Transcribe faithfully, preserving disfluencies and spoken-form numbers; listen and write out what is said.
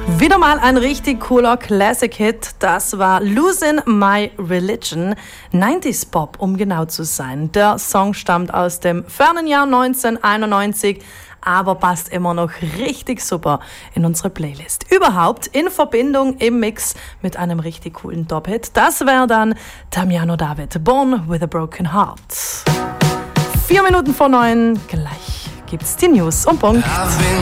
Wieder mal ein richtig cooler Classic-Hit. Das war Losing My Religion. neunziger Pop, um genau zu sein. Der Song stammt aus dem fernen Jahr neunzehnhunderteinundneunzig, aber passt immer noch richtig super in unsere Playlist. Überhaupt in Verbindung im Mix mit einem richtig coolen Top-Hit. Das wäre dann Damiano David, Born with a Broken Heart. Vier Minuten vor neun, gleich gibt's die News um Punkt.